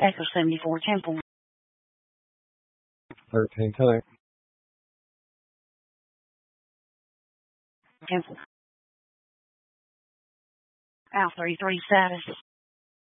Echo 74 Temple. 13 Connect. Temple. Al 33 status.